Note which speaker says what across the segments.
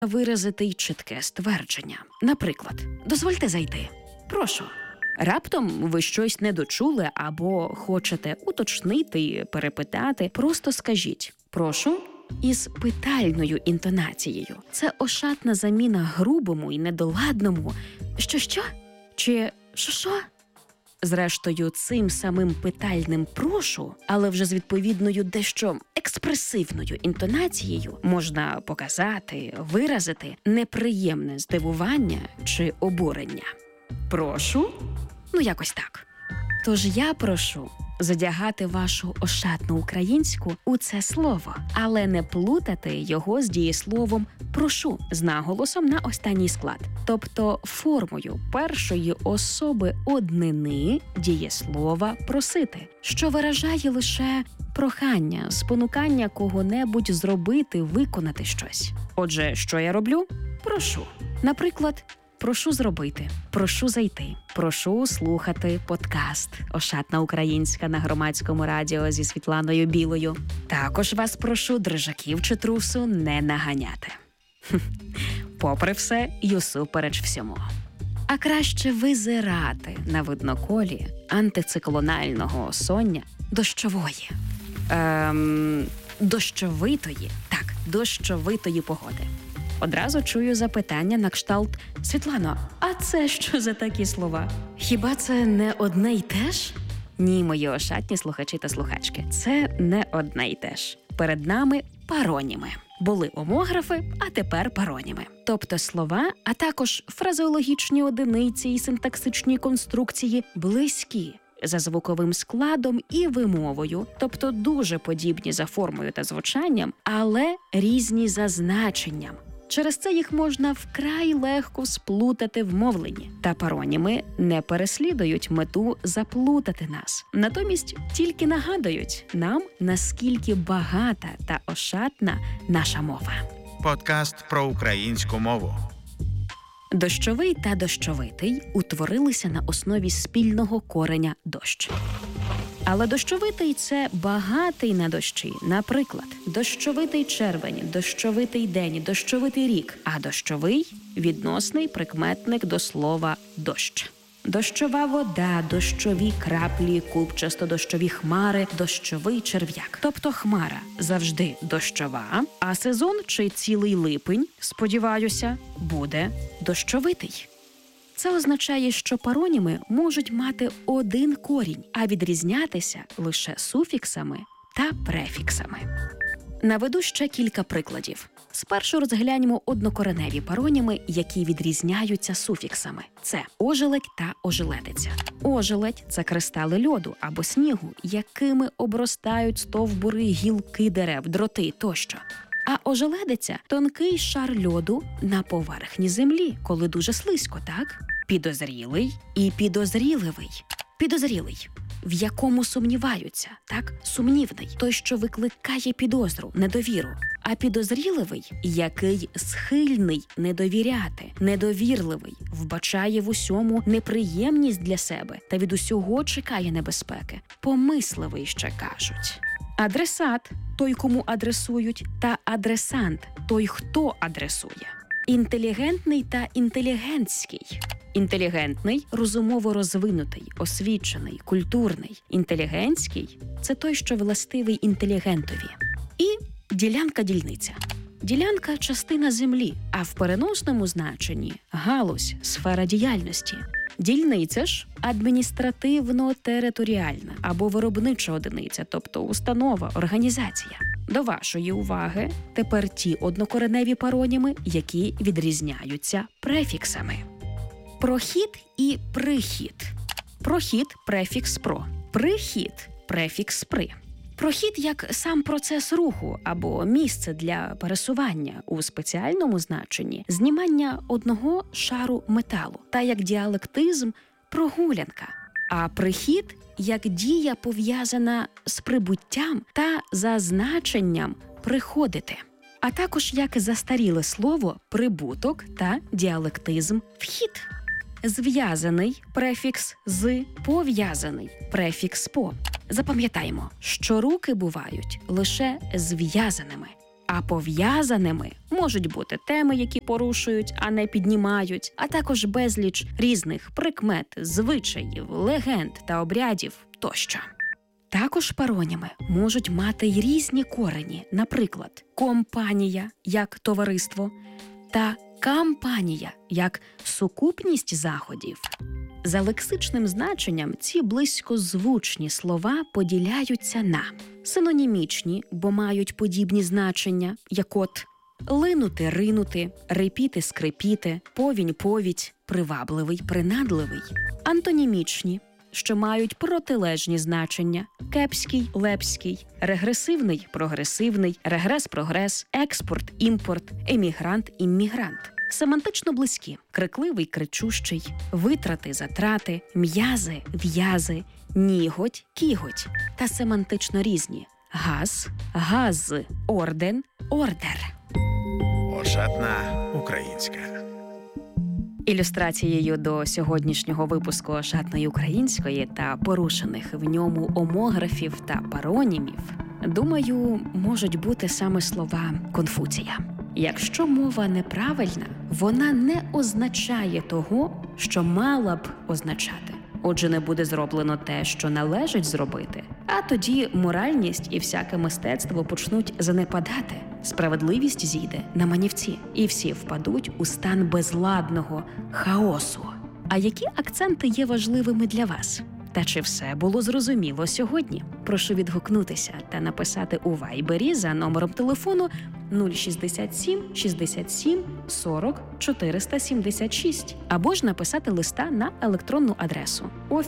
Speaker 1: виразити й чітке ствердження. Наприклад, «Дозвольте зайти». «Прошу». Раптом ви щось не дочули або хочете уточнити, перепитати, просто скажіть «прошу» із питальною інтонацією. Це ошатна заміна грубому і недоладному «що-що?» чи «що-що?». Зрештою, цим самим питальним «прошу», але вже з відповідною дещо експресивною інтонацією можна показати, виразити неприємне здивування чи обурення. «Прошу?» Якось так. Тож я прошу задягати вашу ошатну українську у це слово, але не плутати його з дієсловом «прошу» з наголосом на останній склад, тобто формою першої особи однини дієслова «просити», що виражає лише прохання, спонукання кого-небудь зробити, виконати щось. Отже, що я роблю? Прошу. Наприклад, прошу зробити, прошу зайти, прошу слухати подкаст «Ошатна українська» на Громадському радіо зі Світланою Білою. Також вас прошу дрижаків чи трусу не наганяти. Попри все й усупереч всьому. А краще визирати на видноколі антициклонального осоння дощової. Дощовитої погоди. Одразу чую запитання на кшталт «Світлано, а це що за такі слова? Хіба це не одне й те ж?» Ні, мої ошатні слухачі та слухачки, це не одне й те ж. Перед нами пароніми. Були омографи, а тепер пароніми. Тобто слова, а також фразеологічні одиниці і синтаксичні конструкції близькі за звуковим складом і вимовою, тобто дуже подібні за формою та звучанням, але різні за значенням. Через це їх можна вкрай легко сплутати в мовленні. Та пароніми не переслідують мету заплутати нас. Натомість тільки нагадують нам, наскільки багата та ошатна наша мова.
Speaker 2: Подкаст про українську мову.
Speaker 1: Дощовий та дощовитий утворилися на основі спільного кореня «дощ». Але дощовитий – це багатий на дощі. Наприклад, дощовитий червень, дощовитий день, дощовитий рік. А дощовий – відносний прикметник до слова «дощ». Дощова вода, дощові краплі, купчасто-дощові хмари, дощовий черв'як. Тобто хмара завжди дощова, а сезон чи цілий липень, сподіваюся, буде дощовитий. Це означає, що пароніми можуть мати один корінь, а відрізнятися лише суфіксами та префіксами. Наведу ще кілька прикладів. Спершу розглянемо однокореневі пароніми, які відрізняються суфіксами. Це ожеледь та ожеледиця. Ожеледь – це кристали льоду або снігу, якими обростають стовбури, гілки дерев, дроти тощо. А ожеледиця – тонкий шар льоду на поверхні землі, коли дуже слизько, так? Підозрілий і підозріливий. Підозрілий – в якому сумніваються, так? Сумнівний – той, що викликає підозру, недовіру. А підозріливий – який схильний недовіряти, недовірливий, вбачає в усьому неприємність для себе та від усього чекає небезпеки. Помисливий ще кажуть. Адресат – той, кому адресують, та адресант – той, хто адресує. Інтелігентний та інтелігентський. Інтелігентний – розумово розвинутий, освічений, культурний. Інтелігентський – це той, що властивий інтелігентові. І ділянка-дільниця. Ділянка – частина землі, а в переносному значенні – галузь, сфера діяльності. Дільниця ж – адміністративно-територіальна або виробнича одиниця, тобто установа, організація. До вашої уваги тепер ті однокореневі пароніми, які відрізняються префіксами. Прохід і прихід. Прохід – префікс «про». Прихід – префікс «при». Прохід як сам процес руху або місце для пересування у спеціальному значенні, знімання одного шару металу, та як діалектизм – прогулянка. А прихід як дія, пов'язана з прибуттям та зазначенням приходити. А також як застаріле слово прибуток та діалектизм вхід. Зв'язаний префікс «з», пов'язаний префікс «по». Запам'ятаємо, що руки бувають лише зв'язаними, А пов'язаними можуть бути теми, які порушують, а не піднімають, а також безліч різних прикмет, звичаїв, легенд та обрядів тощо. Також пароніми можуть мати й різні корені, наприклад, компанія як товариство та кампанія як сукупність заходів. За лексичним значенням ці близькозвучні слова поділяються на синонімічні, бо мають подібні значення, як от линути, ринути, рипіти, скрипіти, повінь, повідь, привабливий, принадливий. Антонімічні, що мають протилежні значення – кепський, лепський, регресивний, прогресивний, регрес-прогрес, експорт, імпорт, емігрант, іммігрант. Семантично близькі – крикливий, кричущий, витрати, затрати, м'язи, в'язи, ніготь, кіготь. Та семантично різні – газ, газ, орден, ордер.
Speaker 2: Ошатна українська.
Speaker 1: Ілюстрацією до сьогоднішнього випуску «Ошатної української» та порушених в ньому омографів та паронімів, думаю, можуть бути саме слова Конфуція. Якщо мова неправильна, вона не означає того, що мала б означати. Отже, не буде зроблено те, що належить зробити, а тоді моральність і всяке мистецтво почнуть занепадати. Справедливість зійде на манівці, і всі впадуть у стан безладного хаосу. А які акценти є важливими для вас? Та чи все було зрозуміло сьогодні? Прошу відгукнутися та написати у Вайбері за номером телефону 067 67 40 476 або ж написати листа на електронну адресу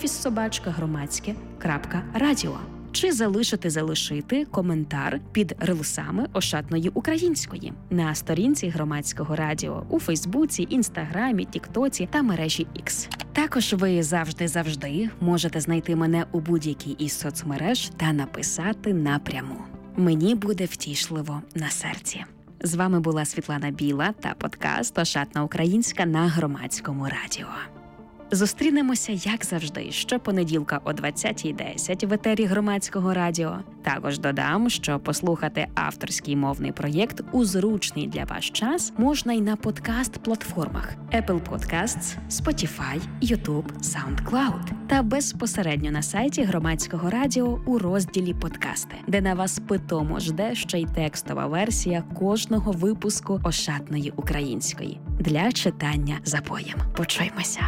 Speaker 1: office@громадське.радіо чи залишити коментар під рилсами «Ошатної української» на сторінці Громадського радіо у Фейсбуці, Інстаграмі, Тіктоці та мережі X. Також ви завжди можете знайти мене у будь-якій із соцмереж та написати напряму. Мені буде втішливо на серці. З вами була Світлана Біла та подкаст «Ошатна українська» на Громадському радіо. Зустрінемося, як завжди, щопонеділка о 20:10 в етері Громадського радіо. Також додам, що послухати авторський мовний проєкт у зручний для вас час можна й на подкаст-платформах Apple Podcasts, Spotify, YouTube, SoundCloud та безпосередньо на сайті Громадського радіо у розділі «Подкасти», де на вас питомо жде ще й текстова версія кожного випуску «Ошатної української» для читання запоєм. Почуємося!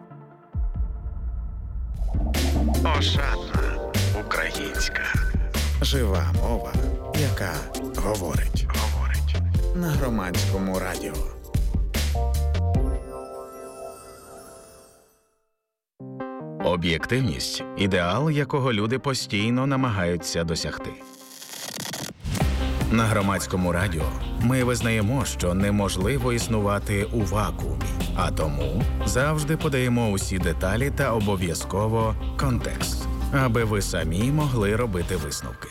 Speaker 2: Ошатна українська. Жива мова, яка говорить. На Громадському радіо. Об'єктивність – ідеал, якого люди постійно намагаються досягти. На Громадському радіо ми визнаємо, що неможливо існувати у вакуумі, а тому завжди подаємо усі деталі та обов'язково контекст, аби ви самі могли робити висновки.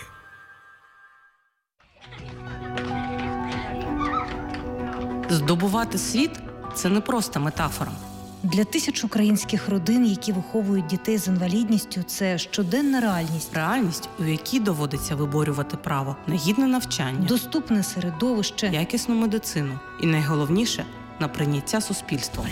Speaker 3: Здобувати світ – це не просто метафора.
Speaker 4: Для тисяч українських родин, які виховують дітей з інвалідністю, це щоденна реальність.
Speaker 3: Реальність, у якій доводиться виборювати право на гідне навчання,
Speaker 4: Доступне середовище,
Speaker 3: якісну медицину і, найголовніше, на прийняття суспільством.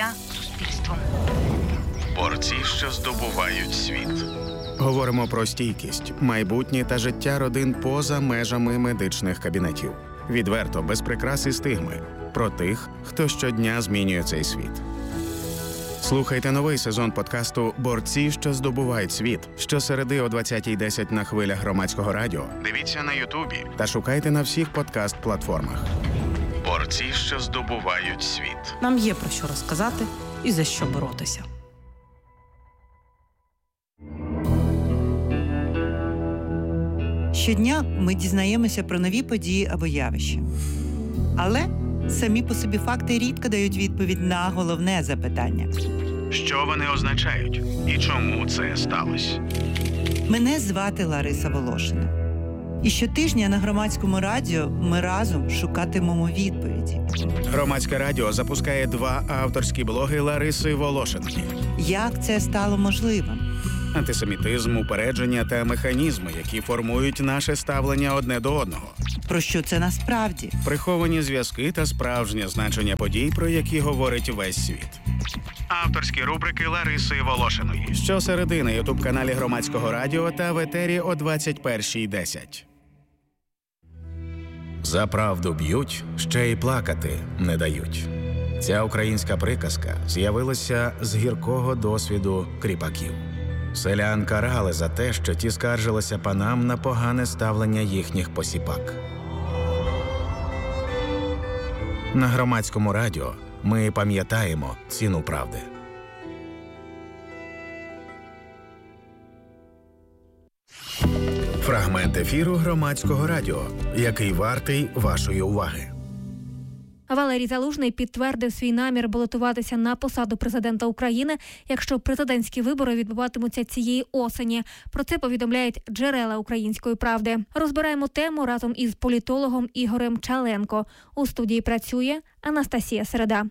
Speaker 2: Борці, що здобувають світ. Говоримо про стійкість, майбутнє та життя родин поза межами медичних кабінетів. Відверто, без прикрас і стигми. Про тих, хто щодня змінює цей світ. Слухайте новий сезон подкасту «Борці, що здобувають світ» щосереди о 20:10 на хвилях Громадського радіо. Дивіться на Ютубі та шукайте на всіх подкаст-платформах. Борці, що здобувають світ.
Speaker 3: Нам є про що розказати і за що боротися.
Speaker 5: Щодня ми дізнаємося про нові події або явища. Але самі по собі факти рідко дають відповідь на головне запитання.
Speaker 2: Що вони означають? І чому це сталося?
Speaker 5: Мене звати Лариса Волошина. І щотижня на Громадському радіо ми разом шукатимемо відповіді.
Speaker 2: Громадське радіо запускає 2 авторські блоги Лариси Волошинки.
Speaker 5: Як це стало можливим?
Speaker 2: Антисемітизм, упередження та механізми, які формують наше ставлення одне до одного.
Speaker 5: Про що це насправді?
Speaker 2: Приховані зв'язки та справжнє значення подій, про які говорить весь світ. Авторські рубрики Лариси Волошиної. Щосереди на ютуб-каналі Громадського радіо та в етері о 21:10. За правду б'ють, ще й плакати не дають. Ця українська приказка з'явилася з гіркого досвіду кріпаків. Селян карали за те, що ті скаржилися панам на погане ставлення їхніх посіпак. На Громадському радіо ми пам'ятаємо ціну правди. Фрагмент ефіру Громадського радіо, який вартий вашої уваги.
Speaker 6: Валерій Залужний підтвердив свій намір балотуватися на посаду президента України, якщо президентські вибори відбуватимуться цієї осені. Про це повідомляють джерела «Української правди». Розбираємо тему разом із політологом Ігорем Чаленко. У студії працює Анастасія Середа.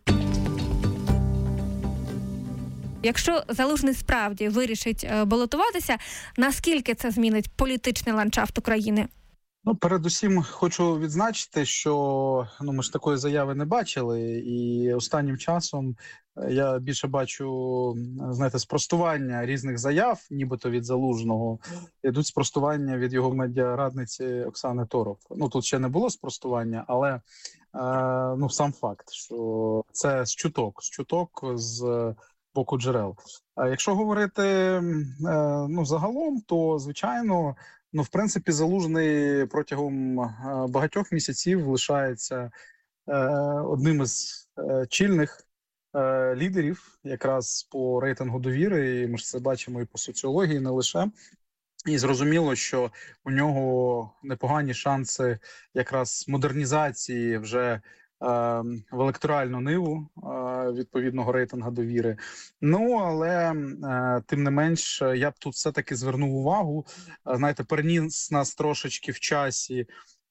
Speaker 6: Якщо Залужний справді вирішить балотуватися, наскільки це змінить політичний ландшафт України?
Speaker 7: Передусім хочу відзначити, що ми ж такої заяви не бачили, і останнім часом я більше бачу, спростування різних заяв, нібито від Залужного, ідуть спростування від його медіарадниці Оксани Торов. Тут ще не було спростування, але сам факт, що це з чуток з боку джерел. А якщо говорити загалом, то звичайно, в принципі, Залужний протягом багатьох місяців лишається одним із чільних лідерів якраз по рейтингу довіри, і ми ж це бачимо і по соціології, не лише. І зрозуміло, що у нього непогані шанси якраз модернізації вже в електоральну ниву відповідного рейтингу довіри. Але тим не менш, я б тут все-таки звернув увагу, переніс нас трошечки в часі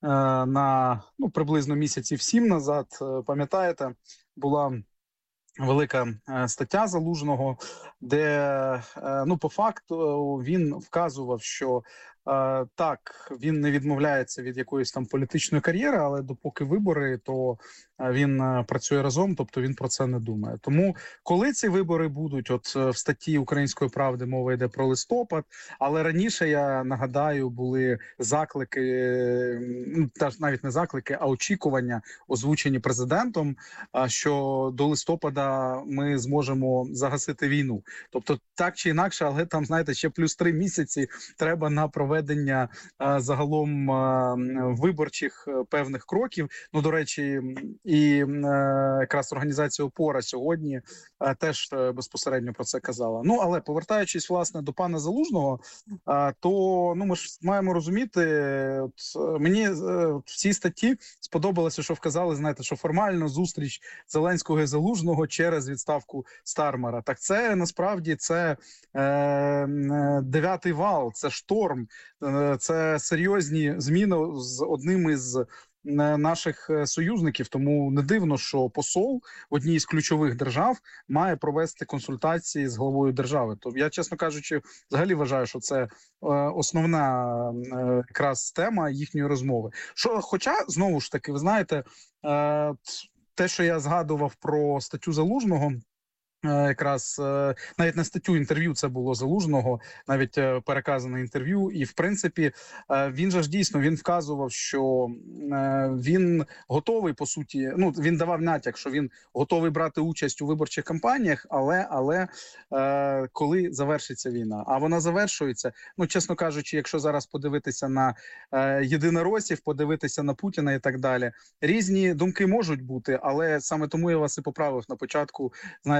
Speaker 7: на приблизно місяців 7 назад. Пам'ятаєте, була велика стаття Залужного, де по факту він вказував, що так, він не відмовляється від якоїсь там політичної кар'єри, але допоки вибори, то він працює разом, тобто він про це не думає. Тому коли ці вибори будуть, от в статті «Української правди» мова йде про листопад, але раніше, я нагадаю, були заклики, навіть не заклики, а очікування, озвучені президентом, що до листопада ми зможемо загасити війну. Тобто так чи інакше, але там, ще плюс 3 місяці треба на проведення загалом виборчих певних кроків. До речі, і якраз організація «Опора» сьогодні теж безпосередньо про це казала. Але повертаючись, власне, до пана Залужного, то ми ж маємо розуміти, мені в цій статті сподобалося, що вказали, що формально зустріч Зеленського і Залужного через відставку Стармера. Так це, насправді, це 9-й вал, це шторм, це серйозні зміни з одним із наших союзників, тому не дивно, що посол в одній з ключових держав має провести консультації з главою держави. То я, чесно кажучи, взагалі вважаю, що це основна якраз тема їхньої розмови. Хоча, знову ж таки, ви знаєте, те, що я згадував про статтю Залужного, якраз навіть не статтю, інтерв'ю це було Залужного, навіть переказане інтерв'ю, і в принципі він же ж дійсно, він вказував, що він готовий, по суті, він давав натяк, що він готовий брати участь у виборчих кампаніях, але коли завершиться війна, а вона завершується, чесно кажучи, якщо зараз подивитися на єдиноросів, подивитися на Путіна і так далі, різні думки можуть бути, але саме тому я вас і поправив на початку,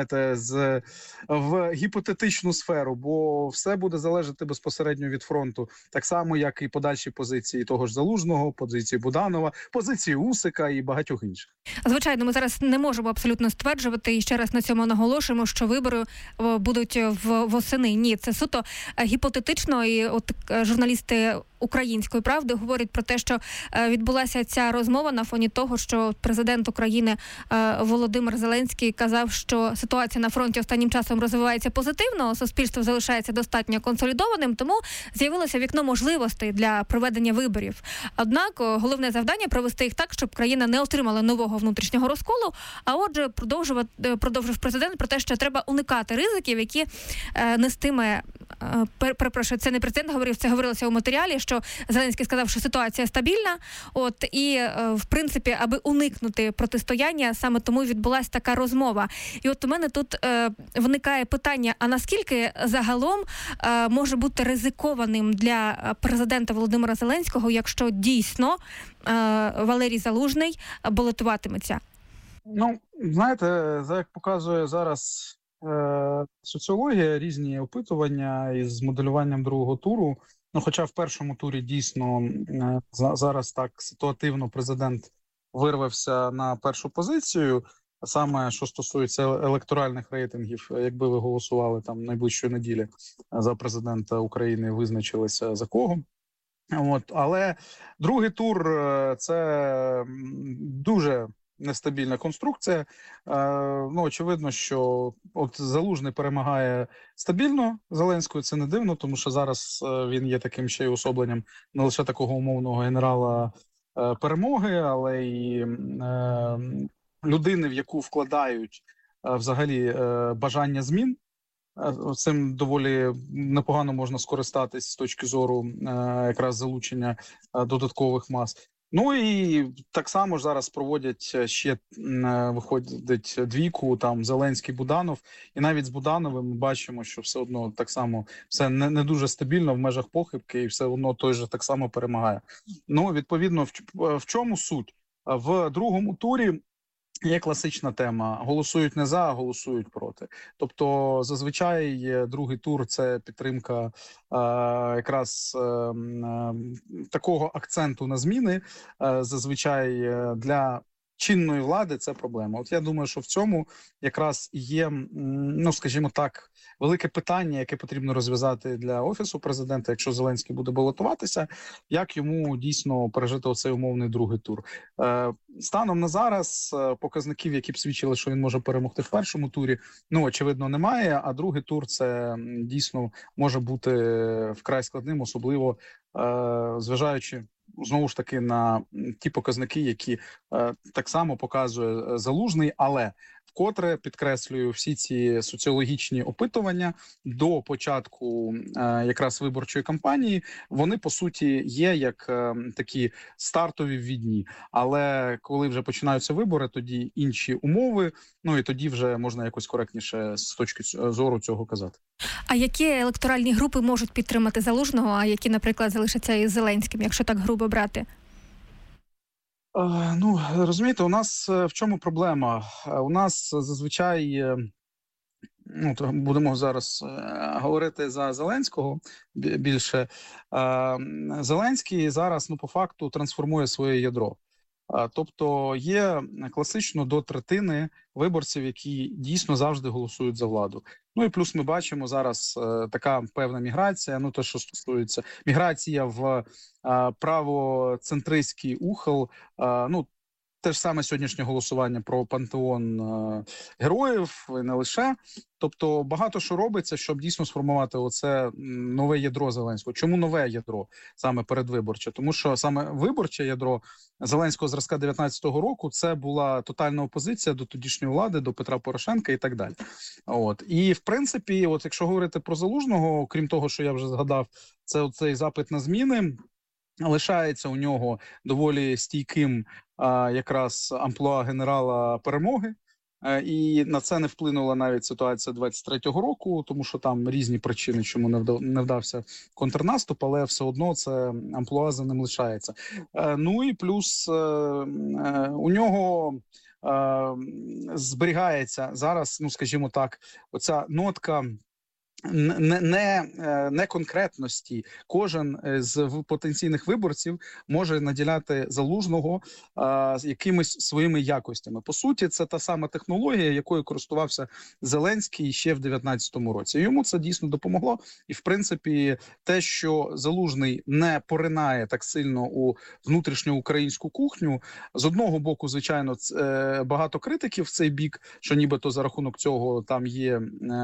Speaker 7: в гіпотетичну сферу, бо все буде залежати безпосередньо від фронту, так само, як і подальші позиції того ж Залужного, позиції Буданова, позиції Усика і багатьох інших.
Speaker 6: Звичайно, ми зараз не можемо абсолютно стверджувати, і ще раз на цьому наголошуємо, що вибори будуть восени. Ні, це суто гіпотетично, і от журналісти «Української правди» говорять про те, що відбулася ця розмова на фоні того, що президент України Володимир Зеленський казав, що ситуація ситуація на фронті останнім часом розвивається позитивно, суспільство залишається достатньо консолідованим, тому з'явилося вікно можливостей для проведення виборів. Однак головне завдання – провести їх так, щоб країна не отримала нового внутрішнього розколу, а отже, продовжив президент про те, що треба уникати ризиків, які нестиме, перепрошую, це не президент говорив, це говорилося у матеріалі, що Зеленський сказав, що ситуація стабільна, і, в принципі, аби уникнути протистояння, саме тому відбулася така розмова. І от у мене тут виникає питання, а наскільки загалом може бути ризикованим для президента Володимира Зеленського, якщо дійсно Валерій Залужний балотуватиметься?
Speaker 7: Ну, знаєте, як показує зараз соціологія, різні опитування із моделюванням другого туру, хоча в першому турі дійсно зараз так ситуативно президент вирвався на першу позицію, саме що стосується електоральних рейтингів, якби ви голосували там найближчої неділі за президента України, визначилися за кого. Але другий тур – це дуже нестабільна конструкція. Очевидно, що Залужний перемагає стабільно Зеленського, це не дивно, тому що зараз він є таким ще й особленням не лише такого умовного генерала перемоги, але й людини, в яку вкладають взагалі бажання змін. Цим доволі непогано можна скористатись з точки зору якраз залучення додаткових мас. І так само ж зараз проводять ще, виходить, двійку, там Зеленський, Буданов. І навіть з Будановим ми бачимо, що все одно так само все не дуже стабільно в межах похибки, і все одно той же так само перемагає. Відповідно, в чому суть? В другому турі є класична тема. Голосують не за, а голосують проти. Тобто, зазвичай, другий тур – це підтримка якраз такого акценту на зміни. Зазвичай для чинної влади це проблема. Я думаю, що в цьому якраз і є, скажімо так, велике питання, яке потрібно розв'язати для Офісу президента, якщо Зеленський буде балотуватися, як йому дійсно пережити оцей умовний другий тур. Станом на зараз показників, які б свідчили, що він може перемогти в першому турі, очевидно, немає, а другий тур це дійсно може бути вкрай складним, особливо зважаючи знову ж таки на ті показники, які так само показує Залужний, але вкотре підкреслюю, всі ці соціологічні опитування до початку якраз виборчої кампанії, вони по суті є як такі стартові ввідні. Але коли вже починаються вибори, тоді інші умови, і тоді вже можна якось коректніше з точки зору цього казати.
Speaker 6: А які електоральні групи можуть підтримати Залужного, а які, наприклад, залишаться із Зеленським, якщо так грубо брати?
Speaker 7: Розумієте, у нас в чому проблема? У нас зазвичай, будемо зараз говорити за Зеленського більше, Зеленський зараз, по факту, трансформує своє ядро. Тобто є класично до третини виборців, які дійсно завжди голосують за владу. І плюс ми бачимо зараз така певна міграція, те, що стосується міграція в правоцентристський ухил, те ж саме сьогоднішнє голосування про пантеон героїв, і не лише. Тобто багато що робиться, щоб дійсно сформувати оце нове ядро Зеленського. Чому нове ядро саме передвиборче? Тому що саме виборче ядро Зеленського зразка 19-го року це була тотальна опозиція до тодішньої влади, до Петра Порошенка і так далі. І в принципі, якщо говорити про Залужного, крім того, що я вже згадав, це оцей запит на зміни, лишається у нього доволі стійким якраз амплуа генерала перемоги. І на це не вплинула навіть ситуація 23-го року, тому що там різні причини, чому не вдався контрнаступ, але все одно це амплуа за ним лишається. І плюс у нього зберігається зараз, скажімо так, оця нотка неконкретності кожен з потенційних виборців може наділяти Залужного якимись своїми якостями. По суті, це та сама технологія, якою користувався Зеленський ще в 2019 році. Йому це дійсно допомогло. І, в принципі, те, що Залужний не поринає так сильно у внутрішню українську кухню, з одного боку, звичайно, багато критиків в цей бік, що нібито за рахунок цього там є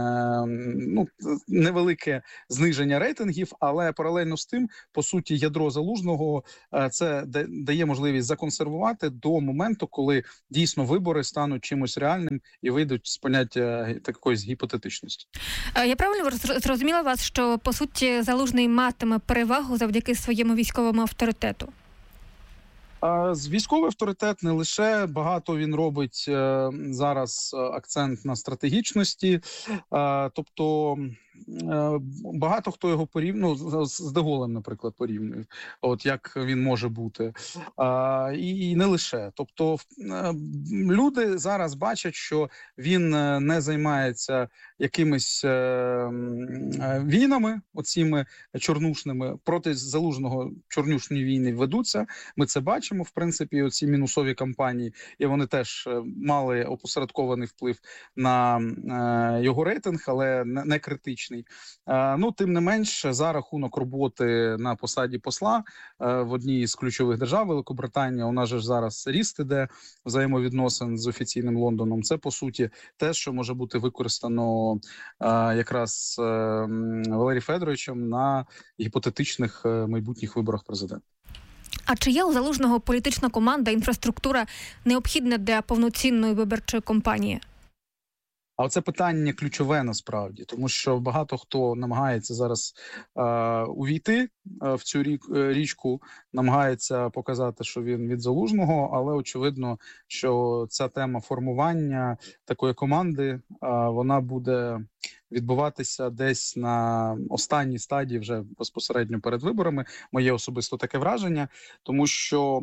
Speaker 7: невелике зниження рейтингів, але паралельно з тим, по суті, ядро Залужного це дає можливість законсервувати до моменту, коли дійсно вибори стануть чимось реальним і вийдуть з поняття такої гіпотетичності.
Speaker 6: Я правильно зрозуміла вас, що, по суті, Залужний матиме перевагу завдяки своєму військовому авторитету?
Speaker 7: Військовий авторитет не лише, багато він робить зараз акцент на стратегічності, тобто багато хто його порівнює, з Де Голлем, наприклад, порівнює, от як він може бути, і не лише. Тобто люди зараз бачать, що він не займається якимись війнами, оціми чорнушними, проти Залужного чорнушні війни ведуться, ми це бачимо, в принципі, оці мінусові кампанії, і вони теж мали опосередкований вплив на його рейтинг, але не критичний. Тим не менш, за рахунок роботи на посаді посла в одній з ключових держав Великобританії, у нас же ж зараз ріст іде взаємовідносин з офіційним Лондоном. Це, по суті, те, що може бути використано якраз Валерієм Федоровичем на гіпотетичних майбутніх виборах президента.
Speaker 6: А чи є у Залужного політична команда, інфраструктура необхідна для повноцінної виборчої кампанії?
Speaker 7: А оце питання ключове насправді, тому що багато хто намагається зараз увійти в цю річку, намагається показати, що він від Залужного, але очевидно, що ця тема формування такої команди, вона буде відбуватися десь на останній стадії вже безпосередньо перед виборами. Моє особисто таке враження, тому що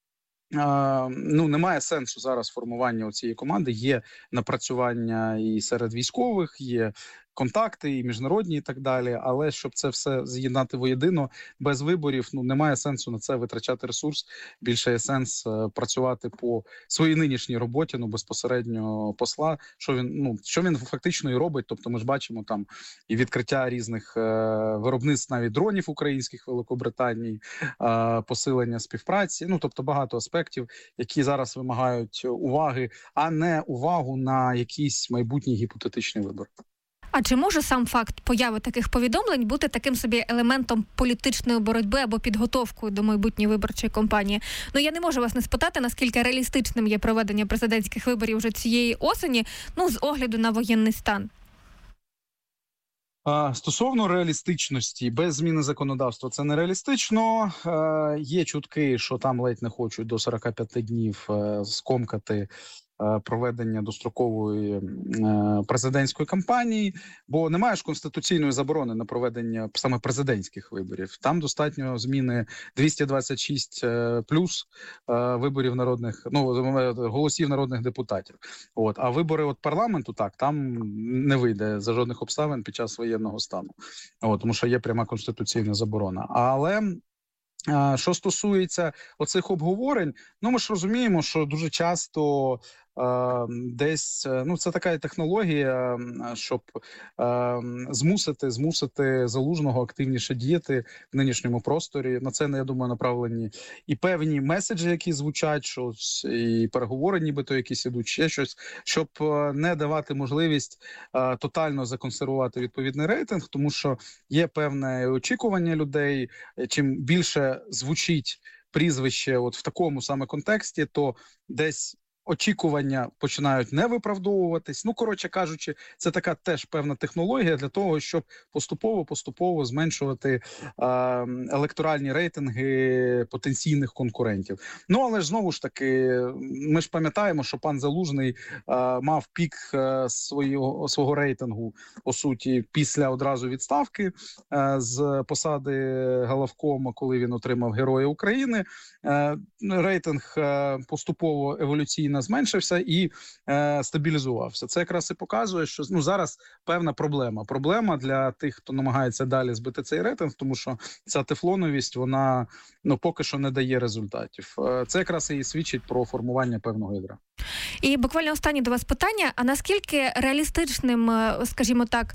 Speaker 7: немає сенсу зараз формування цієї команди. Є напрацювання і серед військових, є контакти і міжнародні, і так далі. Але щоб це все з'єднати воєдино без виборів, немає сенсу на це витрачати ресурс. Більше є сенс працювати по своїй нинішній роботі, безпосередньо посла. Що він фактично і робить. Тобто ми ж бачимо там і відкриття різних виробництв навіть дронів українських в Великобританії, посилення співпраці. Тобто багато аспектів, які зараз вимагають уваги, а не увагу на якісь майбутні гіпотетичні вибори.
Speaker 6: А чи може сам факт появи таких повідомлень бути таким собі елементом політичної боротьби або підготовкою до майбутньої виборчої кампанії? Я не можу вас не спитати, наскільки реалістичним є проведення президентських виборів вже цієї осені, з огляду на воєнний стан.
Speaker 7: Стосовно реалістичності, без зміни законодавства це нереалістично. Є чутки, що там ледь не хочуть до 45 днів скомкати проведення дострокової президентської кампанії, бо немає ж конституційної заборони на проведення саме президентських виборів. Там достатньо зміни 226 плюс виборів народних, голосів народних депутатів. А вибори парламенту, там не вийде за жодних обставин під час воєнного стану. Тому що є пряма конституційна заборона. Але що стосується оцих обговорень, ми ж розуміємо, що дуже часто десь, це така технологія, щоб змусити Залужного активніше діяти в нинішньому просторі. На це, я думаю, направлені і певні меседжі, які звучать, що і переговори нібито якісь ідуть, ще щось, щоб не давати можливість тотально законсервувати відповідний рейтинг, тому що є певне очікування людей, чим більше звучить прізвище в такому саме контексті, то десь очікування починають не виправдовуватись. Коротше кажучи, це така теж певна технологія для того, щоб поступово зменшувати електоральні рейтинги потенційних конкурентів. Але ж знову ж таки, ми ж пам'ятаємо, що пан Залужний мав пік свого рейтингу, по суті, після одразу відставки з посади главкома, коли він отримав Героя України. Рейтинг поступово еволюційно потенційно зменшився і стабілізувався. Це якраз і показує, що зараз певна проблема для тих, хто намагається далі збити цей рейтинг, тому що ця тефлоновість, вона поки що не дає результатів. Це якраз і свідчить про формування певного ядра.
Speaker 6: І буквально останнє до вас питання, а наскільки реалістичним, скажімо так,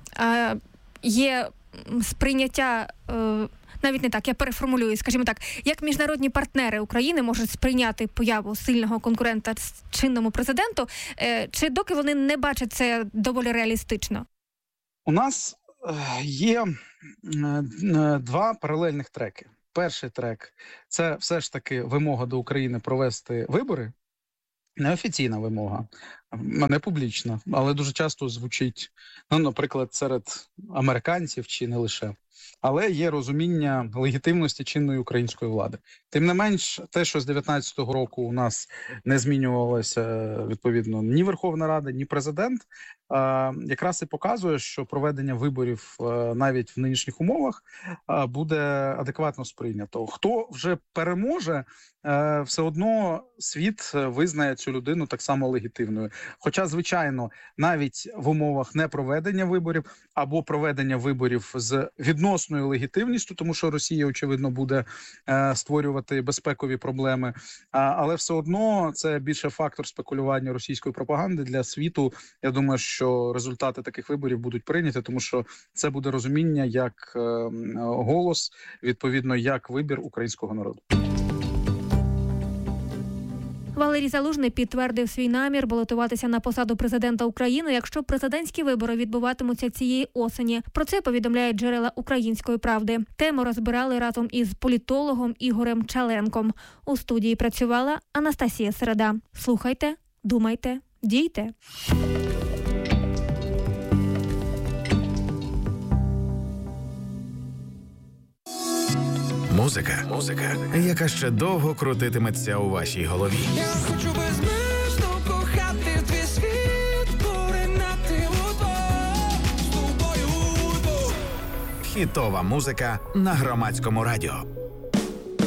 Speaker 6: є сприйняття, навіть не так, я переформулюю, скажімо так, як міжнародні партнери України можуть сприйняти появу сильного конкурента чинному президенту, чи доки вони не бачать це доволі реалістично?
Speaker 7: У нас є два паралельних треки. Перший трек – це все ж таки вимога до України провести вибори. Неофіційна вимога, не публічна, але дуже часто звучить, наприклад, серед американців чи не лише. Але є розуміння легітимності чинної української влади. Тим не менш, те, що з 19-го року у нас не змінювалося, відповідно, ні Верховна Рада, ні президент, якраз і показує, що проведення виборів навіть в нинішніх умовах буде адекватно сприйнято. Хто вже переможе, все одно світ визнає цю людину так само легітимною. Хоча, звичайно, навіть в умовах непроведення виборів або проведення виборів з відносною легітимністю, тому що Росія, очевидно, буде створювати безпекові проблеми, але все одно це більше фактор спекулювання російської пропаганди для світу. Я думаю, що результати таких виборів будуть прийняті, тому що це буде розуміння як голос, відповідно, як вибір українського народу.
Speaker 6: Валерій Залужний підтвердив свій намір балотуватися на посаду президента України, якщо президентські вибори відбуватимуться цієї осені. Про це повідомляють джерела «Української правди». Тему розбирали разом із політологом Ігорем Чаленком. У студії працювала Анастасія Середа. Слухайте, думайте, дійте.
Speaker 2: Музика, яка ще довго крутитиметься у вашій голові.
Speaker 8: Я хочу безмежно кохати твій світ, поринати з тобою.
Speaker 2: Хітова музика на Громадському радіо.